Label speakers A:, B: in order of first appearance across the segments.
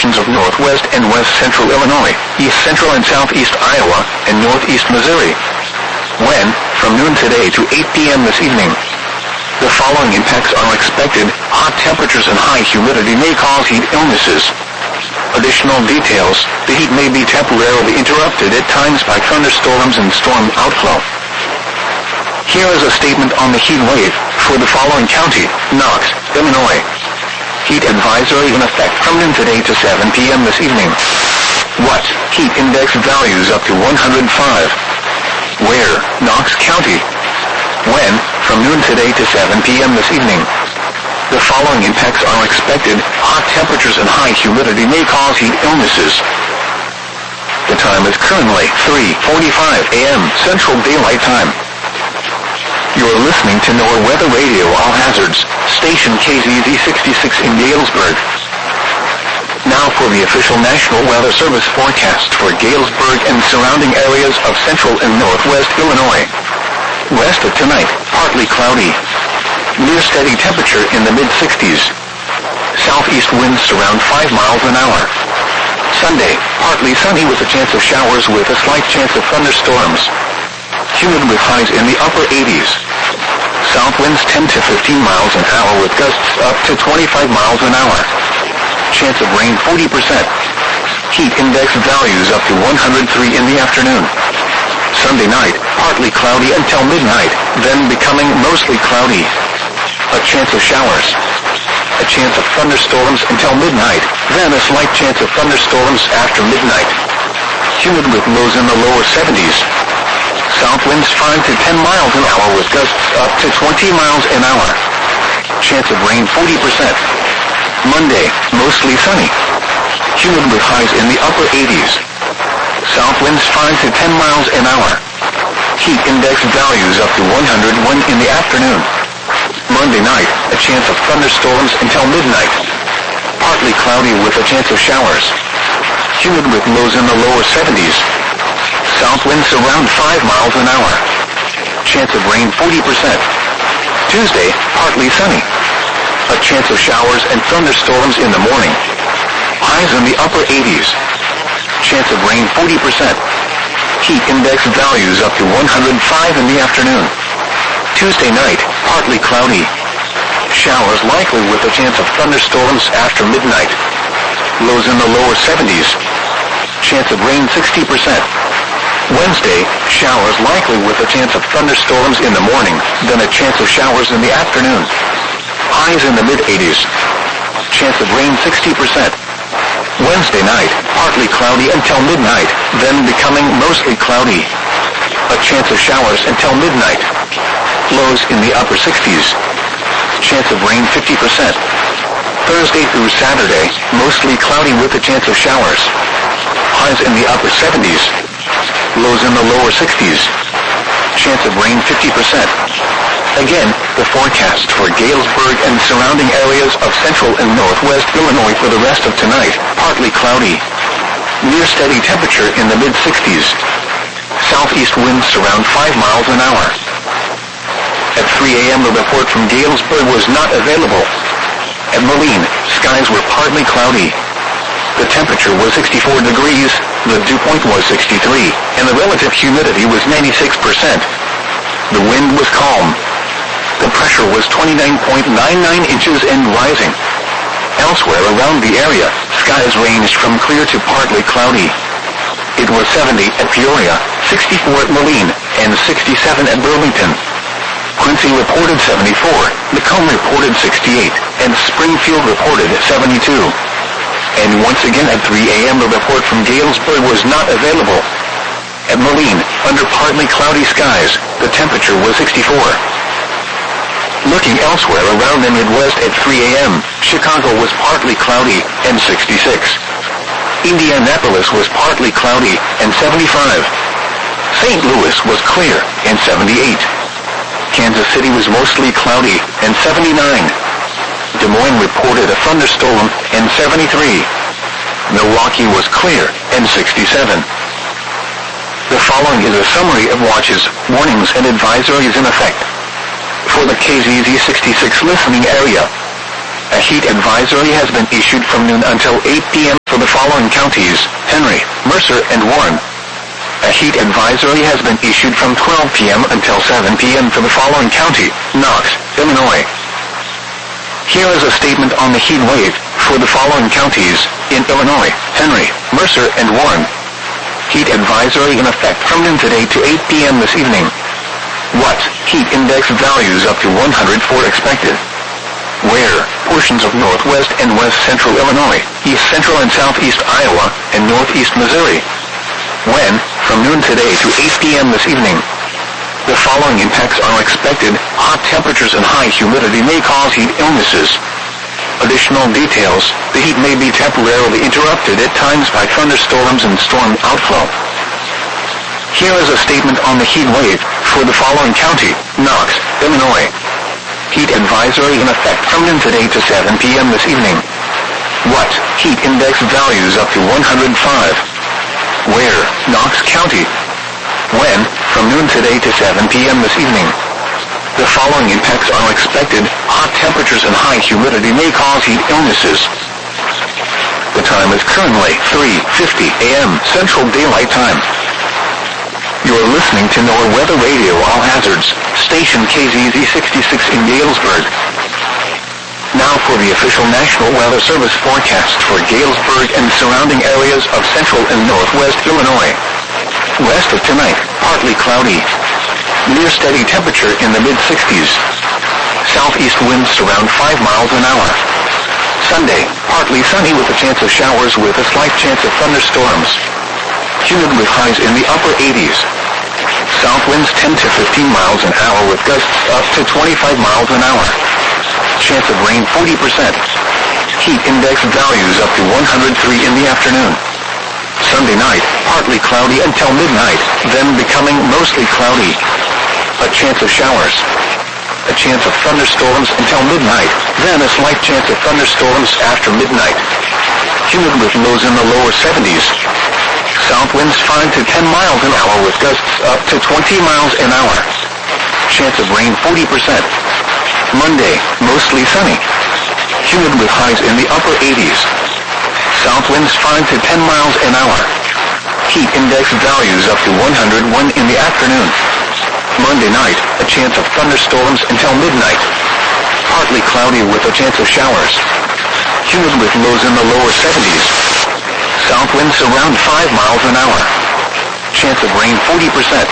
A: portions of northwest and west central Illinois, east central and southeast Iowa, and northeast Missouri. When, from noon today to 8 p.m. this evening. The following impacts are expected. Hot temperatures and high humidity may cause heat illnesses. Additional details: the heat may be temporarily interrupted at times by thunderstorms and storm outflow. Here is a statement on the heat wave for the following county: Knox, Illinois. Heat advisory in effect from noon today to 7 p.m. this evening. What? Heat index values up to 105. Where? Knox County. When? From noon today to 7 p.m. this evening. The following impacts are expected. Hot temperatures and high humidity may cause heat illnesses. The time is currently 3:45 a.m. Central Daylight Time. You're listening to NOAA Weather Radio All Hazards, station KZZ 66 in Galesburg. Now for the official National Weather Service forecast for Galesburg and surrounding areas of central and northwest Illinois. West of tonight, partly cloudy. Near steady temperature in the mid-60s. Southeast winds around 5 miles an hour. Sunday, partly sunny with a chance of showers with a slight chance of thunderstorms. Humid with highs in the upper 80s. South winds 10 to 15 miles an hour with gusts up to 25 miles an hour. Chance of rain 40%. Heat index values up to 103 in the afternoon. Sunday night, partly cloudy until midnight, then becoming mostly cloudy. A chance of showers. A chance of thunderstorms until midnight, then a slight chance of thunderstorms after midnight. Humid with lows in the lower 70s. South winds 5 to 10 miles an hour with gusts up to 20 miles an hour. Chance of rain 40%. Monday, mostly sunny. Humid with highs in the upper 80s. South winds 5 to 10 miles an hour. Heat index values up to 101 in the afternoon. Monday night, a chance of thunderstorms until midnight. Partly cloudy with a chance of showers. Humid with lows in the lower 70s. South winds around 5 miles an hour. Chance of rain 40%. Tuesday, partly sunny. A chance of showers and thunderstorms in the morning. Highs in the upper 80s. Chance of rain 40%. Heat index values up to 105 in the afternoon. Tuesday night, partly cloudy. Showers likely with a chance of thunderstorms after midnight. Lows in the lower 70s. Chance of rain 60%. Wednesday, showers likely with a chance of thunderstorms in the morning, then a chance of showers in the afternoon. Highs in the mid-80s. Chance of rain 60%. Wednesday night, partly cloudy until midnight, then becoming mostly cloudy. A chance of showers until midnight. Lows in the upper 60s. Chance of rain 50%. Thursday through Saturday, mostly cloudy with a chance of showers. Highs in the upper 70s. Lows in the lower 60s. Chance of rain 50%. Again, the forecast for Galesburg and surrounding areas of central and northwest Illinois for the rest of tonight, partly cloudy. Near steady temperature in the mid-60s. Southeast winds around 5 miles an hour. At 3 a.m. the report from Galesburg was not available. At Moline, skies were partly cloudy. The temperature was 64 degrees, the dew point was 63, and the relative humidity was 96%. The wind was calm. The pressure was 29.99 inches and rising. Elsewhere around the area, skies ranged from clear to partly cloudy. It was 70 at Peoria, 64 at Moline, and 67 at Burlington. Quincy reported 74, Macomb reported 68, and Springfield reported 72. And once again at 3 a.m. the report from Galesburg was not available. At Moline, under partly cloudy skies, the temperature was 64. Looking elsewhere around the Midwest at 3 a.m., Chicago was partly cloudy and 66. Indianapolis was partly cloudy and 75. St. Louis was clear and 78. Kansas City was mostly cloudy and 79. Des Moines reported a thunderstorm and 73. Milwaukee was clear and 67. The following is a summary of watches, warnings, and advisories in effect for the KZZ 66 listening area. A heat advisory has been issued from noon until 8 p.m. for the following counties: Henry, Mercer, and Warren. A heat advisory has been issued from 12 p.m. until 7 p.m. for the following county: Knox, Illinois. Here is a statement on the heat wave for the following counties in Illinois: Henry, Mercer, and Warren. Heat advisory in effect from noon today to 8 p.m. this evening. What? Heat index values up to 104 expected. Where? Portions of northwest and west central Illinois, east central and southeast Iowa, and northeast Missouri. When? From noon today to 8 p.m. this evening. The following impacts are expected: hot temperatures and high humidity may cause heat illnesses. Additional details: the heat may be temporarily interrupted at times by thunderstorms and storm outflow. Here is a statement on the heat wave for the following county: Knox, Illinois. Heat advisory in effect from noon today to 7 p.m. this evening. What? Heat index values up to 105. Where? Knox County. When? From noon today to 7 p.m. this evening. The following impacts are expected: hot temperatures and high humidity may cause heat illnesses. The time is currently 3:50 a.m. Central Daylight Time. You're listening to NOAA Weather Radio All Hazards, station KZZ 66 in Galesburg. Now for the official National Weather Service forecast for Galesburg and surrounding areas of central and northwest Illinois. West of tonight, partly cloudy. Near steady temperature in the mid-60s. Southeast winds around 5 miles an hour. Sunday, partly sunny with a chance of showers with a slight chance of thunderstorms. Humid with highs in the upper 80s. South winds 10 to 15 miles an hour with gusts up to 25 miles an hour. Chance of rain 40%. Heat index values up to 103 in the afternoon. Sunday night, partly cloudy until midnight, then becoming mostly cloudy. A chance of showers. A chance of thunderstorms until midnight, then a slight chance of thunderstorms after midnight. Humid with lows in the lower 70s. South winds 5 to 10 miles an hour with gusts up to 20 miles an hour. Chance of rain 40%. Monday, mostly sunny. Humid with highs in the upper 80s. South winds 5 to 10 miles an hour. Heat index values up to 101 in the afternoon. Monday night, a chance of thunderstorms until midnight. Partly cloudy with a chance of showers. Humid with lows in the lower 70s. South winds around 5 miles an hour. Chance of rain 40%.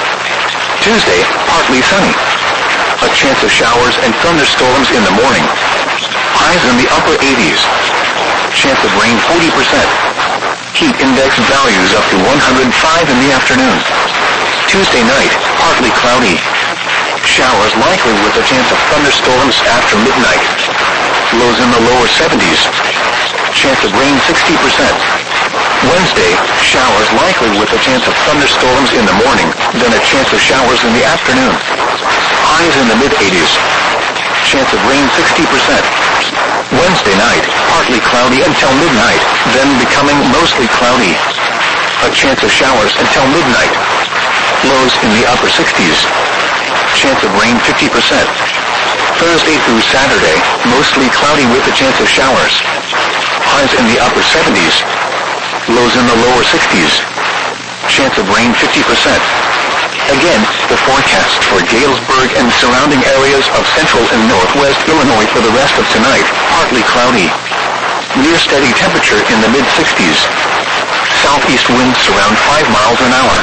A: Tuesday, partly sunny. A chance of showers and thunderstorms in the morning. Highs in the upper 80s. Chance of rain 40%. Heat index values up to 105 in the afternoon. Tuesday night, partly cloudy. Showers likely with a chance of thunderstorms after midnight. Lows in the lower 70s. Chance of rain 60%. Wednesday, showers likely with a chance of thunderstorms in the morning, then a chance of showers in the afternoon. Highs in the mid-80s. Chance of rain 60%. Wednesday night, partly cloudy until midnight, then becoming mostly cloudy. A chance of showers until midnight. Lows in the upper 60s. Chance of rain 50%. Thursday through Saturday, mostly cloudy with a chance of showers. Highs in the upper 70s. Lows in the lower 60s. Chance of rain 50%. Again, the forecast for Galesburg and surrounding areas of central and northwest Illinois for the rest of tonight, partly cloudy. Near steady temperature in the mid-60s. Southeast winds around 5 miles an hour.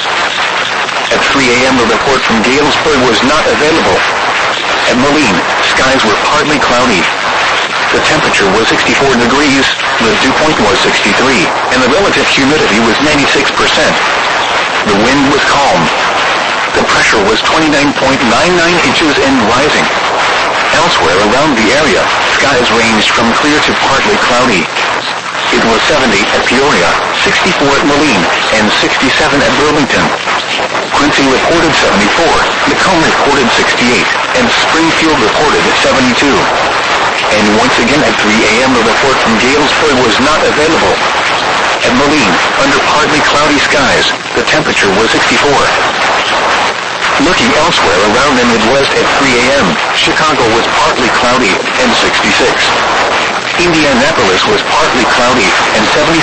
A: At 3 a.m. the report from Galesburg was not available. At Moline, skies were partly cloudy. The temperature was 64 degrees, the dew point was 63, and the relative humidity was 96%. The wind was calm. The pressure was 29.99 inches and rising. Elsewhere around the area, skies ranged from clear to partly cloudy. It was 70 at Peoria, 64 at Moline, and 67 at Burlington. Quincy reported 74, Macomb reported 68, and Springfield reported 72. And once again at 3 a.m. the report from Galesburg was not available. At Moline, under partly cloudy skies, the temperature was 64. Looking elsewhere around the Midwest at 3 a.m., Chicago was partly cloudy and 66. Indianapolis was partly cloudy and 75.